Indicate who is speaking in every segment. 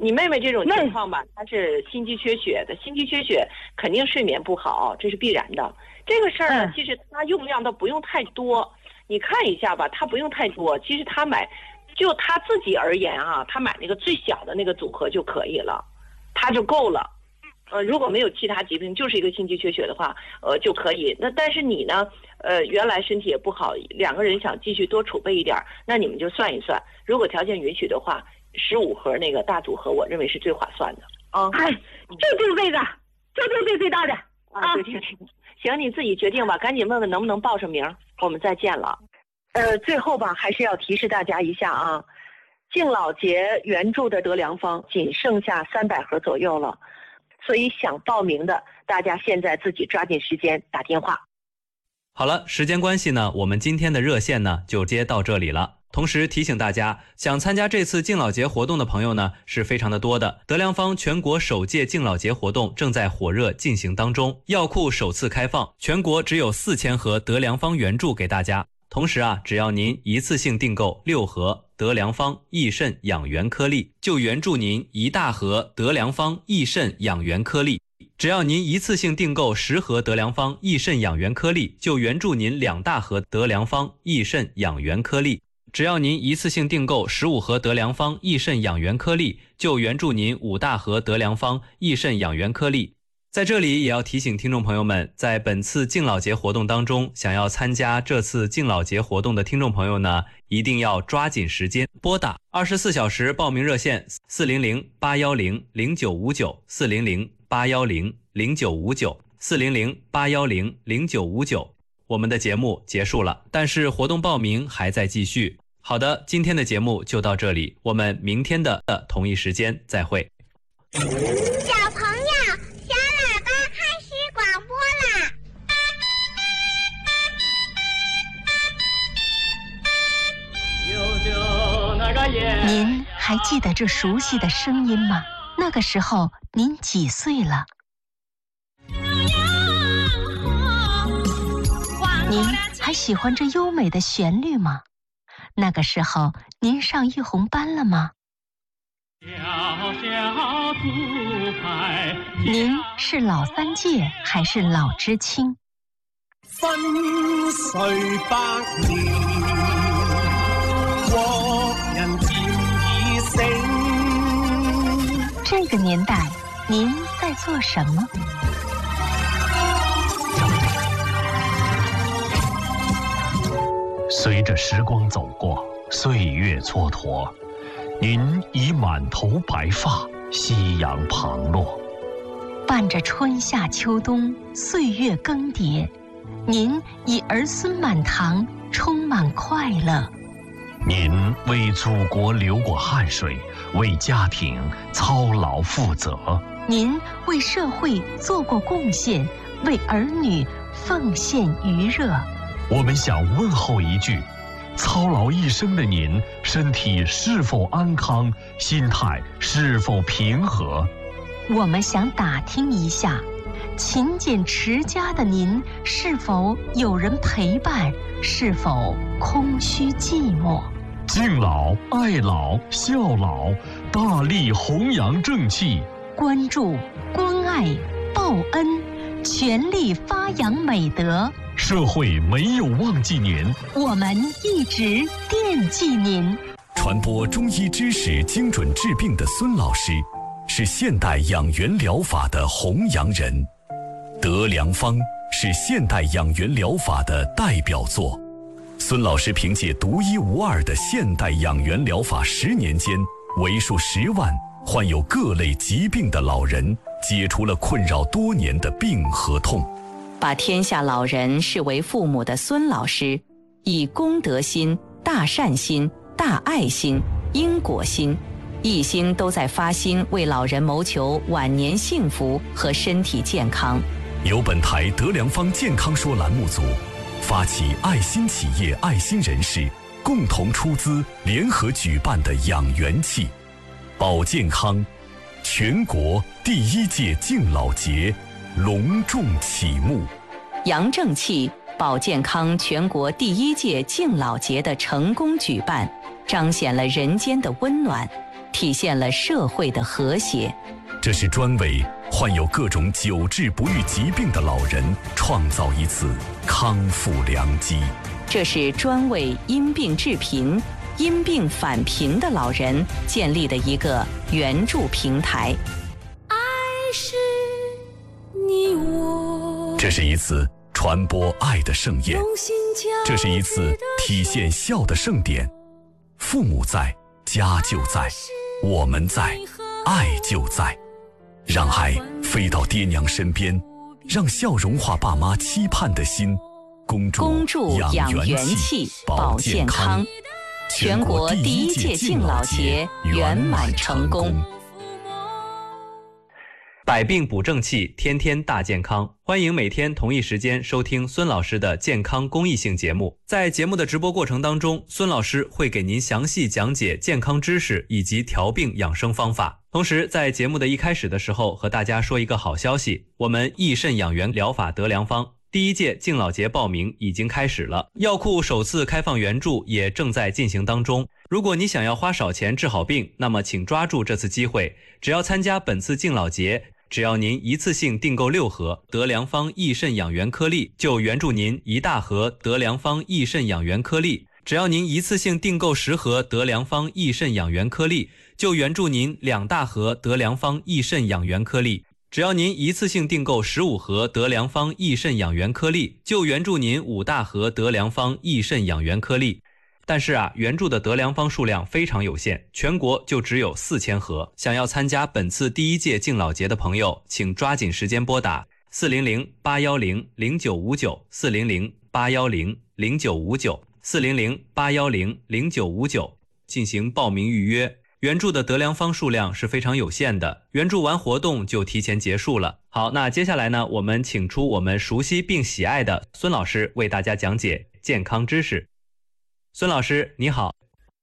Speaker 1: 你妹妹这种情况吧，她是心肌缺血的，心肌缺血肯定睡眠不好，这是必然的。这个事儿呢，其实她用量倒不用太多，你看一下吧，她不用太多。其实她买，就她自己而言啊，她买那个最小的那个组合就可以了，她就够了。如果没有其他疾病，就是一个心肌缺血的话，就可以。那但是你呢，原来身体也不好，两个人想继续多储备一点，那你们就算一算，如果条件允许的话。15盒那个大组合，我认为是最划算的啊！
Speaker 2: 就定这个，就定这最大的啊！
Speaker 1: 就定这个。行，你自己决定吧，赶紧问问能不能报上名，我们再见了。最后吧，还是要提示大家一下啊，敬老节援助的德良方仅剩下300盒左右了，所以想报名的大家现在自己抓紧时间打电话。
Speaker 3: 好了，时间关系呢，我们今天的热线呢就接到这里了。同时提醒大家，想参加这次敬老节活动的朋友呢是非常的多的。德良方全国首届敬老节活动正在火热进行当中，药库首次开放，全国只有4000盒德良方援助给大家。同时啊，只要您一次性订购6盒德良方益肾养元颗粒，就援助您1大盒德良方益肾养元颗粒。只要您一次性订购10盒德良方益肾养元颗粒，就援助您2大盒德良方益肾养元颗粒。只要您一次性订购15盒德良方益肾养元颗粒，就援助您5大盒德良方益肾养元颗粒。在这里也要提醒听众朋友们，在本次敬老节活动当中，想要参加这次敬老节活动的听众朋友呢，一定要抓紧时间拨打24小时报名热线400-810-0959，400-810-0959，400-810-0959。我们的节目结束了，但是活动报名还在继续。好的，今天的节目就到这里，我们明天的同一时间再会。
Speaker 4: 小朋友，小喇叭开始广播
Speaker 5: 啦！您还记得这熟悉的声音吗？那个时候您几岁了？您还喜欢这优美的旋律吗？那个时候您上育红班了吗？您是老3届还是老知青？
Speaker 6: 分岁百年，國人漸已醒。
Speaker 5: 這個年代，您在做什麼？
Speaker 7: 随着时光走过，岁月蹉跎，您已满头白发，夕阳旁落。
Speaker 5: 伴着春夏秋冬，岁月更迭，您已儿孙满堂，充满快乐。
Speaker 7: 您为祖国流过汗水，为家庭操劳负责。
Speaker 5: 您为社会做过贡献，为儿女奉献余热。
Speaker 7: 我们想问候一句：操劳一生的您，身体是否安康？心态是否平和？
Speaker 5: 我们想打听一下，勤俭持家的您，是否有人陪伴？是否空虚寂寞？
Speaker 7: 敬老、爱老、孝老，大力弘扬正气，
Speaker 5: 关注、关爱、报恩，全力发扬美德。
Speaker 7: 社会没有忘记您，
Speaker 5: 我们一直惦记您。
Speaker 8: 传播中医知识、精准治病的孙老师，是现代养元疗法的弘扬人。德良方是现代养元疗法的代表作。孙老师凭借独一无二的现代养元疗法，10年间，为数10万患有各类疾病的老人解除了困扰多年的病和痛。
Speaker 9: 把天下老人视为父母的孙老师，以公德心、大善心、大爱心、因果心，一心都在发心为老人谋求晚年幸福和身体健康。
Speaker 8: 由本台德良方健康说栏目组发起爱心企业、爱心人士共同出资联合举办的养元气保健康全国第1届敬老节隆重启幕。
Speaker 9: 杨正气保健康全国第1届敬老节的成功举办，彰显了人间的温暖， 体现了社会的和谐。
Speaker 8: 这是专为患有各种久治不愈疾病的老人创造一次康复良机。
Speaker 9: 这是专为因病致贫、因病返贫的老人建立的一个援助平台。
Speaker 10: 爱是你我，
Speaker 8: 这是一次传播爱的盛宴，这是一次体现孝的盛典。父母在，家就在，我们在，爱就在。让爱飞到爹娘身边，让笑融化爸妈期盼的心。恭祝养元气，保健康。全国第一届敬老节圆满成功。
Speaker 3: 百病补正气，天天大健康。欢迎每天同一时间收听孙老师的健康公益性节目。在节目的直播过程当中，孙老师会给您详细讲解健康知识以及调病养生方法。同时在节目的一开始的时候，和大家说一个好消息，我们益肾养元疗法得良方第一届敬老节报名已经开始了，药库首次开放援助也正在进行当中。如果你想要花少钱治好病，那么请抓住这次机会，只要参加本次敬老节，只要您一次性订购6盒得良方益肾养元颗粒，就援助您1大盒得良方益肾养元颗粒；只要您一次性订购10盒得良方益肾养元颗粒，就援助您2大盒得良方益肾养元颗粒；只要您一次性订购15盒得良方益肾养元颗粒，就援助您5大盒得良方益肾养元颗粒。但是援助的得良方数量非常有限，全国就只有4000盒。想要参加本次第一届敬老节的朋友，请抓紧时间拨打400-810-0959，400-810-0959，400-810-0959进行报名预约。援助的得良方数量是非常有限的，援助完活动就提前结束了。好，那接下来呢，我们请出我们熟悉并喜爱的孙老师为大家讲解健康知识。孙老师你好。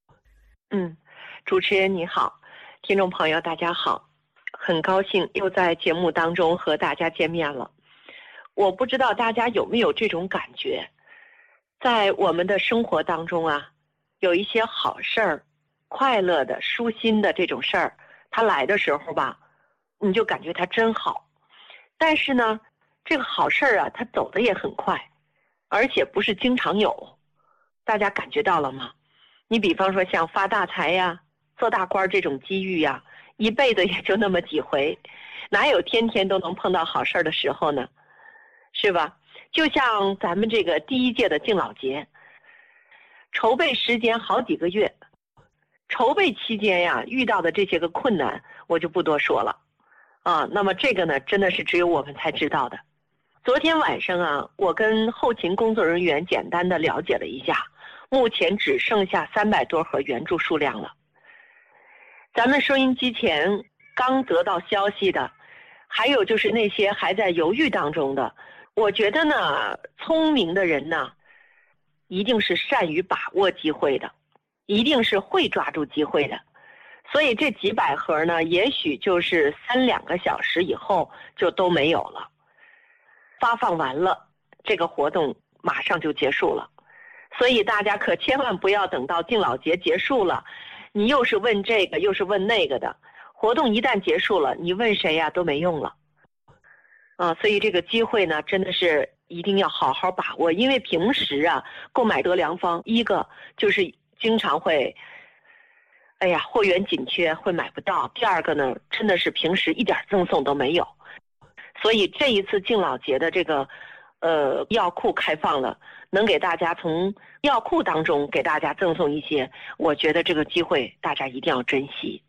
Speaker 1: 主持人你好，听众朋友大家好，很高兴又在节目当中和大家见面了。我不知道大家有没有这种感觉，在我们的生活当中有一些好事儿，快乐的舒心的这种事儿，它来的时候吧，你就感觉它真好。但是呢，这个好事儿它走的也很快，而且不是经常有。大家感觉到了吗？你比方说像发大财呀、做大官这种机遇呀，一辈子也就那么几回，哪有天天都能碰到好事的时候呢？是吧？就像咱们这个第一届的敬老节，筹备时间好几个月，筹备期间遇到的这些个困难我就不多说了那么这个呢，真的是只有我们才知道的。昨天晚上我跟后勤工作人员简单的了解了一下，目前只剩下300多盒援助数量了。咱们收音机前刚得到消息的，还有就是那些还在犹豫当中的，我觉得呢，聪明的人呢，一定是善于把握机会的，一定是会抓住机会的。所以这几百盒呢，也许就是3-2个小时以后就都没有了。发放完了，这个活动马上就结束了。所以大家可千万不要等到敬老节结束了，你又是问这个又是问那个的，活动一旦结束了，你问谁都没用了所以这个机会呢，真的是一定要好好把握。因为平时购买得良方，一个就是经常会货源紧缺，会买不到；第二个呢，真的是平时一点赠送都没有。所以这一次敬老节的这个药库开放了，能给大家从药库当中给大家赠送一些，我觉得这个机会大家一定要珍惜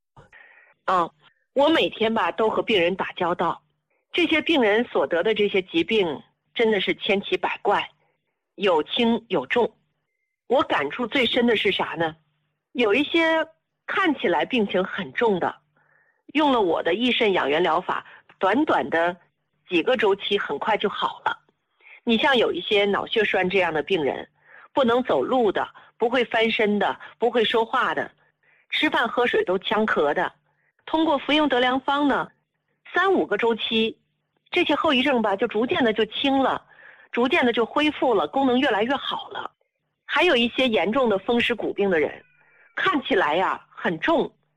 Speaker 1: 我每天都和病人打交道，这些病人所得的这些疾病真的是千奇百怪，有轻有重。我感触最深的是啥呢？有一些看起来病情很重的，用了我的益肾养元疗法，短短的几个周期很快就好了。你像有一些脑血栓这样的病人，不能走路的，不会翻身的，不会说话的，吃饭喝水都呛咳的，通过服用得良方呢，3-5个周期，这些后遗症就逐渐的就轻了，逐渐的就恢复了，功能越来越好了。还有一些严重的风湿骨病的人，看起来很重，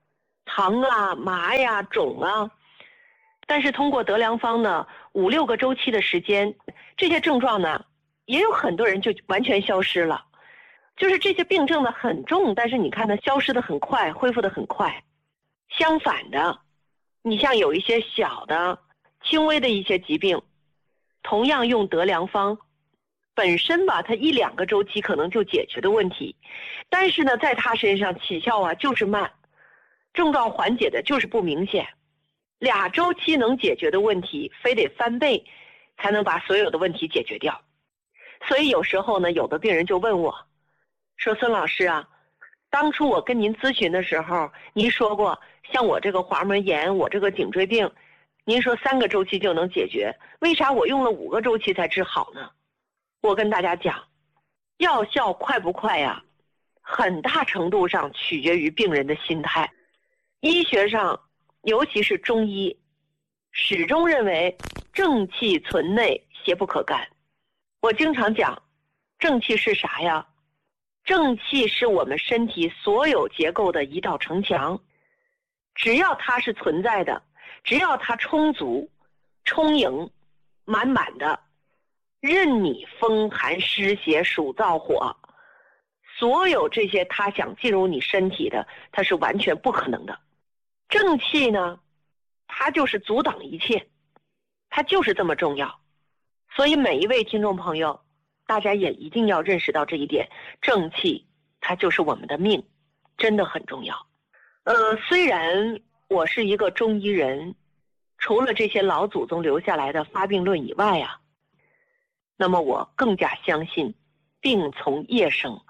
Speaker 1: 疼啊、麻呀、肿啊。但是通过德良方呢，5、6个周期的时间，这些症状呢，也有很多人就完全消失了。就是这些病症呢很重，但是你看它消失的很快，恢复的很快。相反的，你像有一些小的、轻微的一些疾病，同样用德良方，本身吧，它1、2个周期可能就解决的问题，但是呢，在他身上起效啊就是慢，症状缓解的就是不明显。2周期能解决的问题，非得翻倍才能把所有的问题解决掉。所以有时候呢，有的病人就问我，说孙老师啊，当初我跟您咨询的时候，您说过像我这个滑膜炎，我这个颈椎病，您说3个周期就能解决，为啥我用了5个周期才治好呢？我跟大家讲，药效快不快呀，很大程度上取决于病人的心态。医学上，尤其是中医，始终认为正气存内，邪不可干。我经常讲，正气是啥呀？正气是我们身体所有结构的一道城墙，只要它是存在的，只要它充足、充盈、满满的，任你风寒湿邪暑燥火，所有这些它想进入你身体的，它是完全不可能的。正气呢，它就是阻挡一切，它就是这么重要。所以每一位听众朋友，大家也一定要认识到这一点，正气它就是我们的命，真的很重要。虽然我是一个中医人，除了这些老祖宗留下来的发病论以外啊，那么我更加相信病从业生。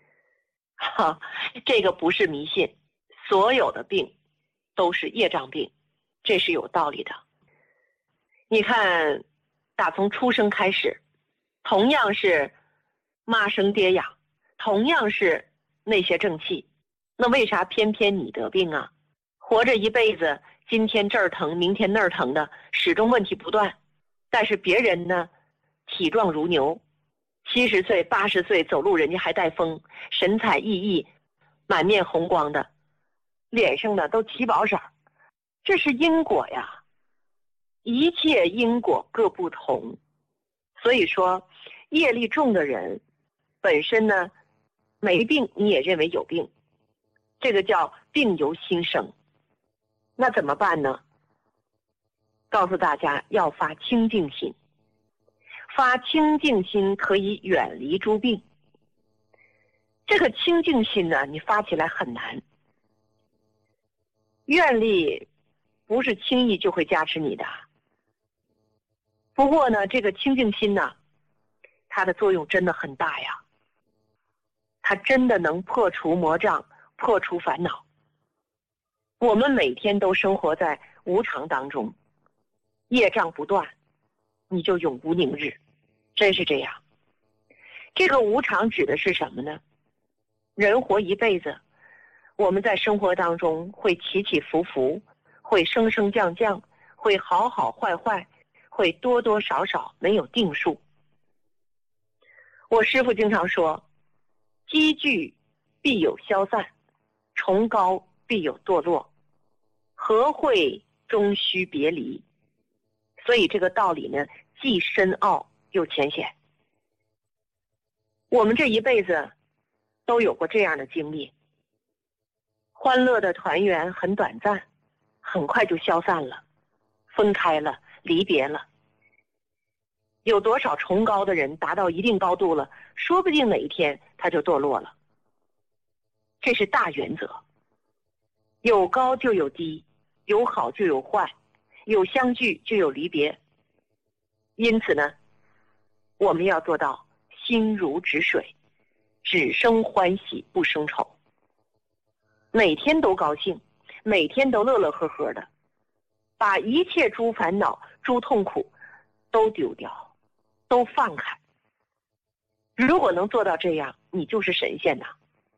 Speaker 1: 这个不是迷信，所有的病都是业障病，这是有道理的。你看，打从出生开始，同样是妈生爹养，同样是那些正气，那为啥偏偏你得病啊？活着一辈子，今天这儿疼，明天那儿疼的，始终问题不断。但是别人呢，体壮如牛，70岁、80岁走路人家还带风，神采奕奕，满面红光的，脸上呢都起宝色。这是因果呀，一切因果各不同。所以说，业力重的人本身呢没病，你也认为有病，这个叫病由心生。那怎么办呢？告诉大家要发清净心，发清净心可以远离诸病。这个清净心呢，你发起来很难，愿力不是轻易就会加持你的。不过呢，这个清净心呢，它的作用真的很大呀，它真的能破除魔障，破除烦恼。我们每天都生活在无常当中，业障不断，你就永无宁日，真是这样。这个无常指的是什么呢？人活一辈子，我们在生活当中会起起伏伏，会升升降降，会好好坏坏，会多多少少，没有定数。我师父经常说，积聚必有消散，崇高必有堕落，和会终须别离。所以这个道理呢，既深奥又浅显。我们这一辈子都有过这样的经历，欢乐的团圆很短暂，很快就消散了，分开了，离别了。有多少崇高的人达到一定高度了，说不定哪一天他就堕落了。这是大原则，有高就有低，有好就有坏，有相聚就有离别。因此呢，我们要做到心如止水，只生欢喜不生愁，每天都高兴，每天都乐乐呵呵的，把一切诸烦恼、诸痛苦都丢掉，都放开。如果能做到这样，你就是神仙呐！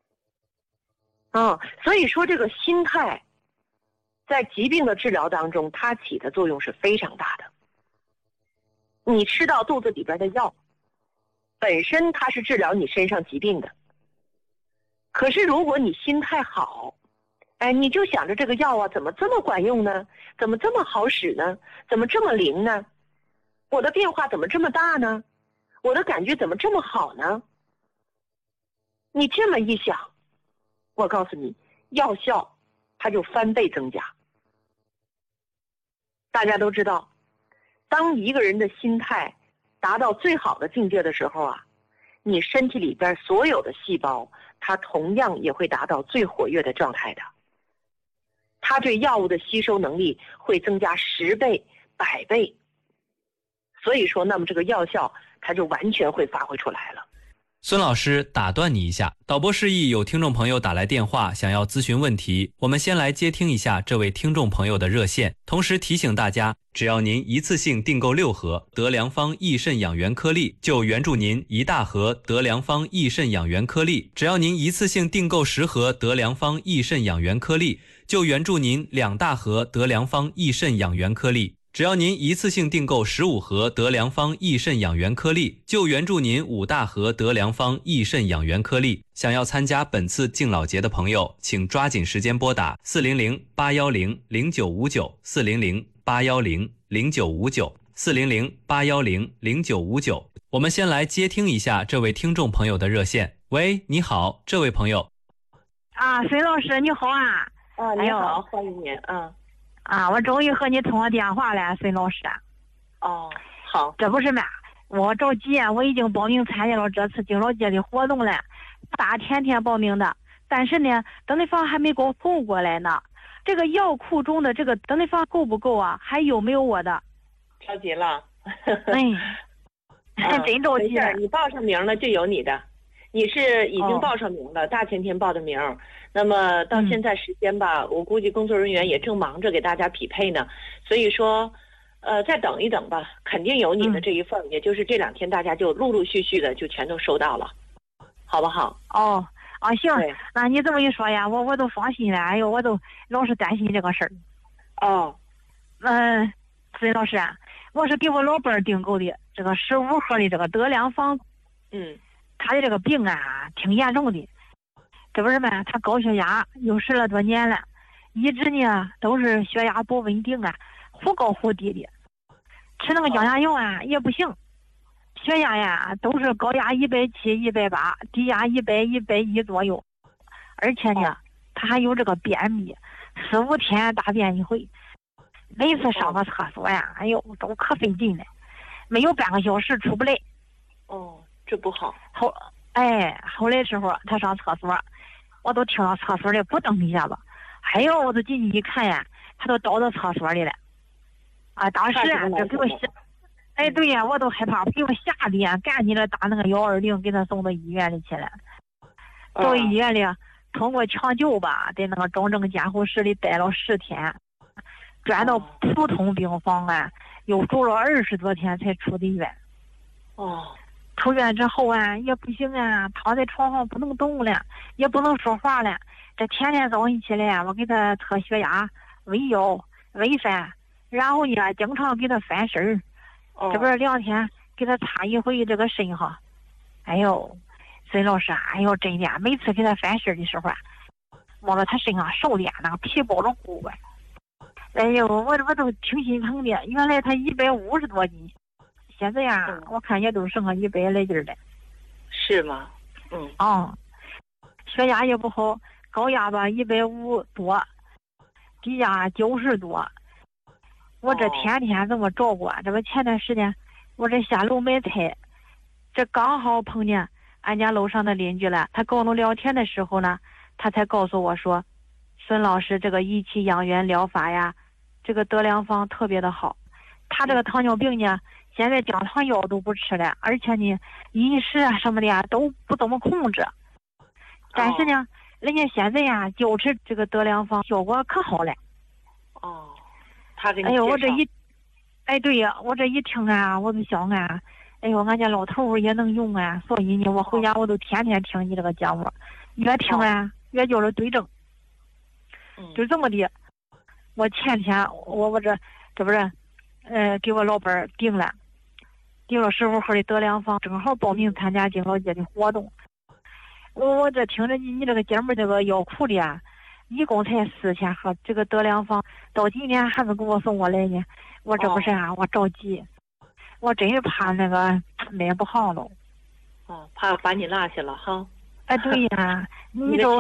Speaker 1: 所以说这个心态在疾病的治疗当中，它起的作用是非常大的。你吃到肚子里边的药，本身它是治疗你身上疾病的，可是如果你心态好， 哎，你就想着这个药啊，怎么这么管用呢？怎么这么好使呢？怎么这么灵呢？我的变化怎么这么大呢？我的感觉怎么这么好呢？你这么一想，我告诉你，药效它就翻倍增加。大家都知道，当一个人的心态达到最好的境界的时候啊，你身体里边所有的细胞，它同样也会达到最活跃的状态的。它对药物的吸收能力会增加10倍、100倍。所以说，那么这个药效它就完全会发挥出来了。
Speaker 3: 孙老师，打断你一下，导播示意有听众朋友打来电话，想要咨询问题，我们先来接听一下这位听众朋友的热线。同时提醒大家，只要您一次性订购6盒德良方益肾养元颗粒，就援助您1大盒德良方益肾养元颗粒；只要您一次性订购10盒德良方益肾养元颗粒，就援助您2大盒德良方益肾养元颗粒。只要您一次性订购15盒德良方益肾养元颗粒，就援助您5大盒德良方益肾养元颗粒。想要参加本次敬老节的朋友，请抓紧时间拨打400-810-0959，400-810-0959，400-810-0959。我们先来接听一下这位听众朋友的热线。喂，你好，这位朋友。
Speaker 2: 孙老师你好啊。
Speaker 1: 你好，欢迎您。
Speaker 2: 我终于和你通了电话了，孙老师。
Speaker 1: 好。
Speaker 2: 这不是嘛，我着急啊，我已经报名参加了这次敬老节的活动了，大天报名的，但是呢，等待房还没给我送过来呢。这个药库中的这个等待房够不够啊？还有没有我的？
Speaker 1: 着急了。
Speaker 2: 真着急。
Speaker 1: 你报上名了就有你的，你是已经报上名了，大前天报的名。那么到现在时间吧，我估计工作人员也正忙着给大家匹配呢，所以说，再等一等吧，肯定有你的这一份，也就是这2天大家就陆陆续续的就全都收到了，好不好？
Speaker 2: 行，那你这么一说呀，我都放心了。哎呦，我都老是担心这个事儿。孙老师，我是给我老伴儿订购的这个15盒的这个德良方，他的这个病啊挺严重的。这不是嘛？他高血压有10来多年了，一直呢都是血压不稳定啊，忽高忽低的。吃那个降压药啊也不行，血压呀都是高压170、180，低压100、110左右。而且呢，他还有这个便秘，4、5天大便一回，每次上个厕所呀，哎呦都可费劲了，没有半个小时出不来。
Speaker 1: 这不好。
Speaker 2: 后来时候他上厕所，我都听到厕所里咕噔一下子，哎呦，我都进去一看呀，他都倒到厕所里了。当时这给我吓，对呀，我都害怕，给我吓的呀，赶紧的打那个120，给他送到医院里去了。到医院里，通过抢救吧，在那个重症监护室里待了10天，转到普通病房啊，又住了20多天才出的院。出院之后啊，也不行啊，躺在床上不能动了，也不能说话了。这天天早上起来，我给他测血压、喂药、喂饭，然后呢，经常给他翻身儿。这不是2天给他擦一回这个身哈。哎呦，孙老师，哎呦，真的，每次给他翻身的时候啊，摸着他身上瘦的那个皮包着骨啊。哎呦，我都挺心疼的。原来他150多斤。现在呀，我看也都剩个100来斤了。
Speaker 1: 是吗？
Speaker 2: 血压也不好，高压吧150多，低压90多。我这天天这么照顾啊，这不前段时间我这下楼买菜，这刚好碰见俺家楼上的邻居了。他跟我聊天的时候呢，他才告诉我说，孙老师这个益气养元疗法呀，这个德良方特别的好。他这个糖尿病呢，现在降糖药都不吃了，而且呢，饮食啊什么的呀都不怎么控制。但是呢，人家现在呀就吃这个德良方，效果可好了。
Speaker 1: 他给你介绍。
Speaker 2: 对呀，我这一听啊，我就想啊，哎呦，俺家老头也能用啊，所以呢，我回家我都天天听你这个节目，越听啊越觉得对症。就这么的，我前天我这不是。给我老伴儿订了15盒的德良方，正好报名参加敬老节的活动。我这听着你这个节目这个药库里啊， 一共才4000盒，这个德良方到今年还没给我送过来呢。我这不是啊，我着急，我真是怕那个卖不好了。
Speaker 1: 怕把你落下了哈。
Speaker 2: 哎，对呀，你说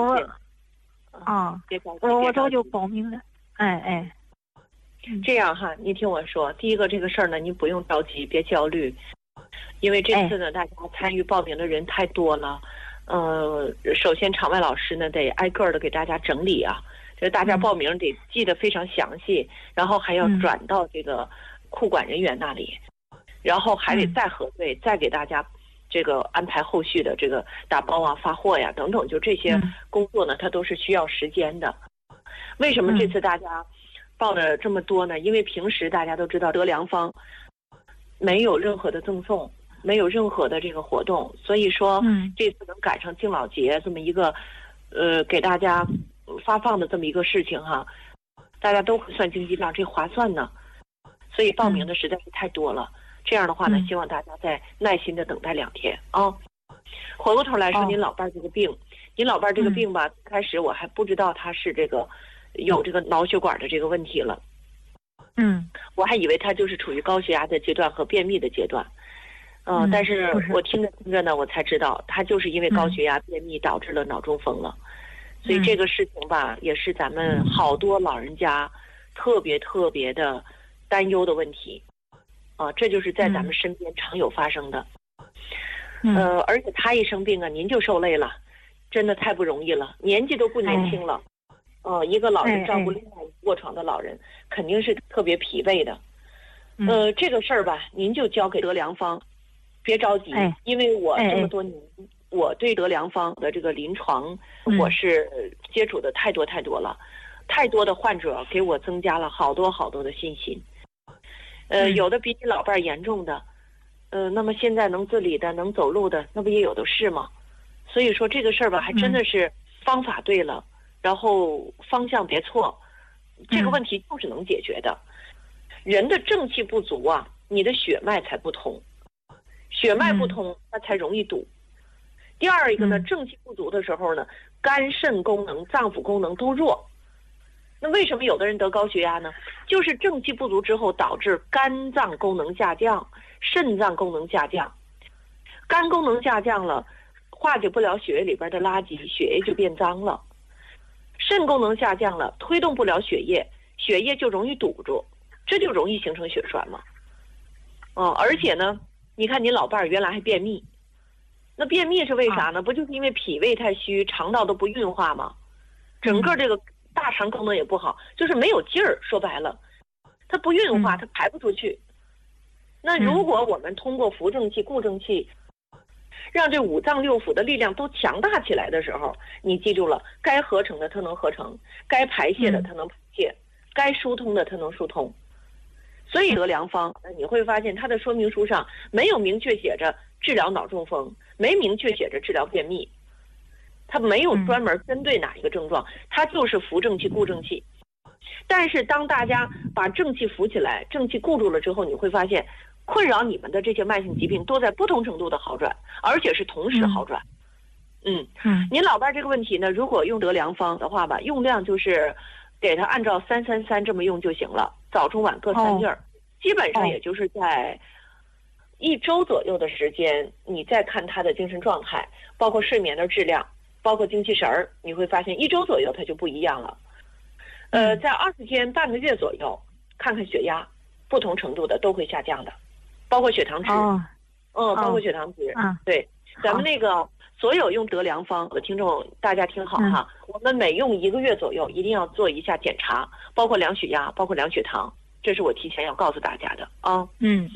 Speaker 2: 我早就报名了。哎。
Speaker 1: 这样哈，你听我说，第一个这个事儿呢，您不用着急，别焦虑，因为这次呢，大家参与报名的人太多了。首先场外老师呢得挨个的给大家整理啊，就是大家报名得记得非常详细，然后还要转到这个库管人员那里，然后还得再核对，再给大家这个安排后续的这个打包啊、发货呀等等，就这些工作呢，它都是需要时间的。为什么这次大家报的这么多呢？因为平时大家都知道德良方没有任何的赠送，没有任何的这个活动，所以说这次能赶上敬老节这么一个给大家发放的这么一个事情哈，大家都会算经济账，这划算呢，所以报名的实在是太多了。这样的话呢，希望大家再耐心的等待2天啊。回过头来说，您老伴这个病，您老伴这个病吧，开始我还不知道他是这个有这个脑血管的这个问题了，我还以为他就是处于高血压的阶段和便秘的阶段，但是我听着呢，我才知道他就是因为高血压便秘导致了脑中风了，所以这个事情吧，也是咱们好多老人家特别的担忧的问题，这就是在咱们身边常有发生的，而且他一生病啊，您就受累了，真的太不容易了，年纪都不年轻了，一个老人照顾另外一个卧床的老人，肯定是特别疲惫的，这个事儿吧，您就交给德良方，别着急，因为我这么多年，我对德良方的这个临床，我是接触的太多了，太多的患者给我增加了好多的信心，有的比你老伴严重的，那么现在能自理的、能走路的，那不也有的是吗？所以说这个事儿吧，还真的是方法对了，然后方向别错，这个问题就是能解决的。人的正气不足啊，你的血脉才不通，血脉不通，它才容易堵。第二一个呢，正气不足的时候呢，肝肾功能、脏腑功能都弱。那为什么有的人得高血压呢？就是正气不足之后导致肝脏功能下降，肾脏功能下降，肝功能下降了，化解不了血液里边的垃圾，血液就变脏了；肾功能下降了，推动不了血液，血液就容易堵住，这就容易形成血栓嘛。而且呢，你看您老伴儿原来还便秘，那便秘是为啥呢？不就是因为脾胃太虚，肠道都不运化吗？整个这个大肠功能也不好，就是没有劲儿，说白了，它不运化，它排不出去。那如果我们通过扶正气、固正气，让这五脏六腑的力量都强大起来的时候，你记住了，该合成的它能合成，该排泄的它能排泄，该疏通的它能疏通。所以德良方你会发现它的说明书上没有明确写着治疗脑中风，没明确写着治疗便秘，它没有专门针对哪一个症状，它就是扶正气、固正气。但是当大家把正气扶起来，正气固住了之后，你会发现困扰你们的这些慢性疾病都在不同程度的好转，而且是同时好转。您老伴这个问题呢，如果用德良方的话吧，用量就是给他按照333这么用就行了，早中晚各3粒儿，基本上也就是在1周左右的时间，你再看他的精神状态，包括睡眠的质量，包括精气神儿，你会发现1周左右它就不一样了。在20天半个月左右，看看血压，不同程度的都会下降的，包括血糖值，包括血糖值。对，咱们那个所有用德良方的听众，大家听好哈，我们每用1个月左右，一定要做一下检查，包括量血压，包括量血糖，这是我提前要告诉大家的啊。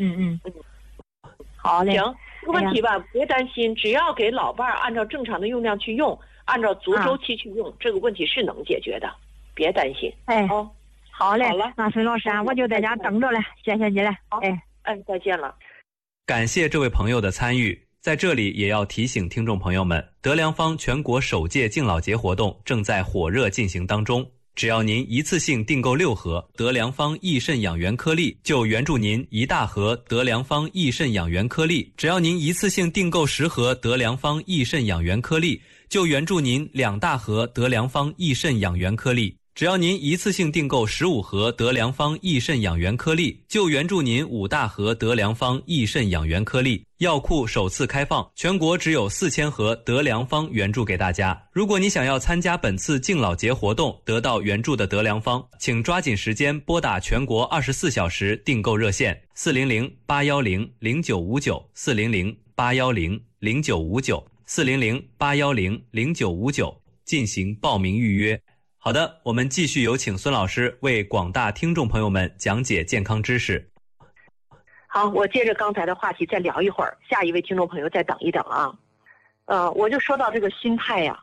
Speaker 2: 好嘞。
Speaker 1: 行，这个问题吧，别担心，只要给老伴儿按照正常的用量去用，按照足周期去用，这个问题是能解决的，别担心。
Speaker 2: 好嘞。
Speaker 1: 好了，
Speaker 2: 那孙老师我就在家等着了，谢谢你了。
Speaker 1: 再见了。
Speaker 3: 感谢这位朋友的参与。在这里也要提醒听众朋友们，德良方全国首届敬老节活动正在火热进行当中。只要您一次性订购6盒德良方益肾养元颗粒，就援助您1大盒德良方益肾养元颗粒；只要您一次性订购10盒德良方益肾养元颗粒， 就援助您2大盒德良方益肾养元颗粒。只要您一次性订购15盒德良方益肾养元颗粒，就援助您5大盒德良方益肾养元颗粒。药库首次开放，全国只有4000盒德良方援助给大家。如果你想要参加本次敬老节活动，得到援助的德良方，请抓紧时间拨打全国24小时订购热线400-810-0959，400-810-0959，400-810-0959进行报名预约。好的，我们继续有请孙老师为广大听众朋友们讲解健康知识。
Speaker 1: 好，我接着刚才的话题再聊一会儿，下一位听众朋友再等一等啊。我就说到这个心态呀，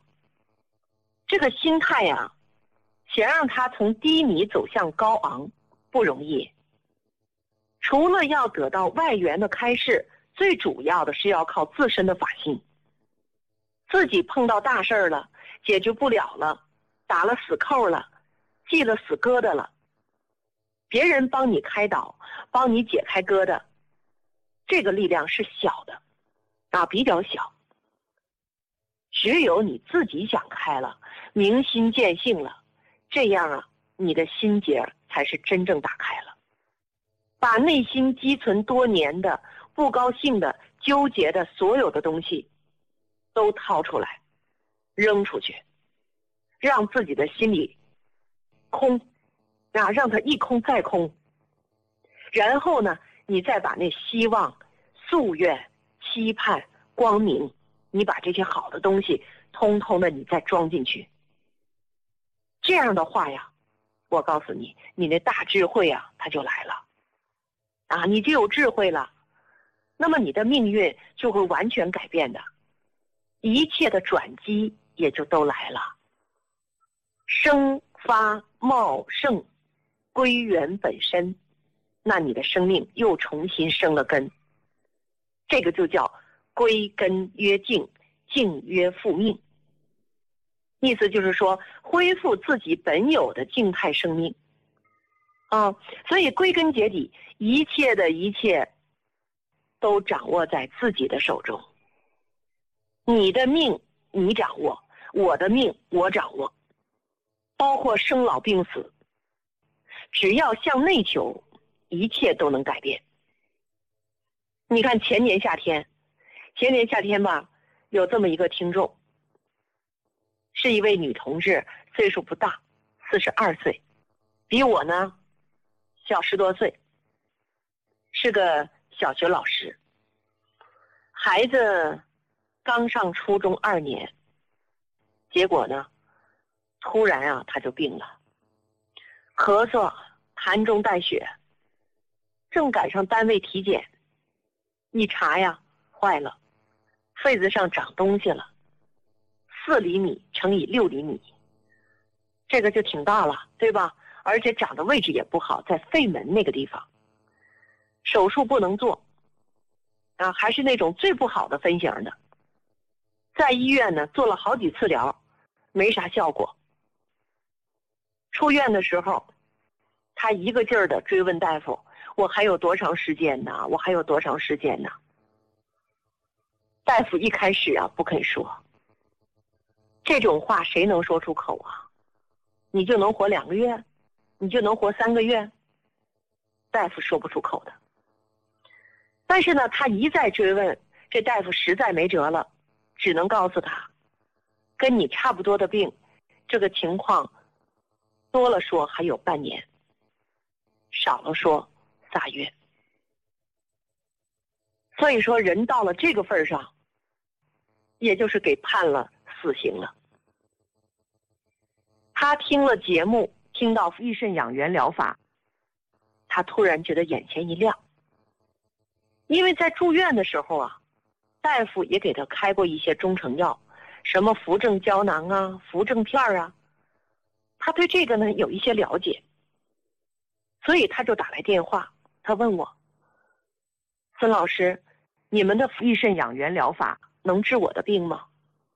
Speaker 1: 想让它从低迷走向高昂不容易。除了要得到外援的开示，最主要的是要靠自身的法心。自己碰到大事儿了，解决不了了，打了死扣了，系了死疙瘩了，别人帮你开导，帮你解开疙瘩，这个力量是小的啊，比较小。只有你自己想开了，明心见性了，这样啊，你的心结才是真正打开了。把内心积存多年的不高兴的纠结的所有的东西都掏出来，扔出去，让自己的心里空啊，让它一空再空。然后呢，你再把那希望、夙愿、期盼、光明，你把这些好的东西通通的你再装进去。这样的话呀，我告诉你，你那大智慧啊，它就来了啊，你就有智慧了，那么你的命运就会完全改变的，一切的转机也就都来了。生发茂盛，归元本身，那你的生命又重新生了根。这个就叫归根曰静，静曰复命。意思就是说，恢复自己本有的静态生命啊，所以归根结底，一切都掌握在自己的手中。你的命你掌握，我的命我掌握，包括生老病死，只要向内求，一切都能改变。你看前年夏天吧，有这么一个听众，是一位女同志，岁数不大，42岁，比我呢小10多岁，是个小学老师，孩子刚上初中2年，结果呢突然啊他就病了，咳嗽，痰中带血，正赶上单位体检，一查呀，坏了，肺子上长东西了，4厘米乘以6厘米，这个就挺大了，对吧？而且长的位置也不好，在肺门那个地方，手术不能做啊，还是那种最不好的分型的。在医院呢做了好几次疗，没啥效果。出院的时候，他一个劲儿的追问大夫，我还有多长时间呢？我还有多长时间呢？大夫一开始啊不肯说，这种话谁能说出口啊？你就能活2个月？你就能活3个月？大夫说不出口的。但是呢，他一再追问，这大夫实在没辙了，只能告诉他，跟你差不多的病，这个情况多了说还有半年，少了说3月。所以说人到了这个份上，也就是给判了死刑了。他听了节目，听到益肾养元疗法，他突然觉得眼前一亮。因为在住院的时候啊，大夫也给他开过一些中成药，什么扶正胶囊啊、扶正片啊，他对这个呢有一些了解，所以他就打来电话，他问我，孙老师，你们的益肾养元疗法能治我的病吗？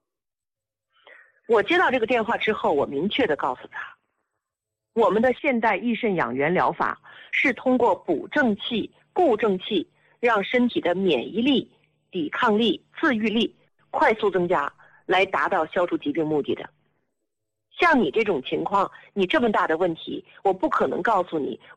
Speaker 1: 我接到这个电话之后，我明确地告诉他，我们的现代益肾养元疗法是通过补正气、固正气，让身体的免疫力、抵抗力、自愈力快速增加， 来达到消除疾病目的的。像你这种情况，你这么大的问题，我不可能告诉你